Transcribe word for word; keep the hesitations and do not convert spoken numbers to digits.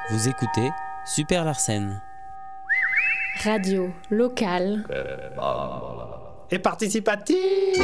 Vous écoutez Super Larsen. Radio locale Et participative.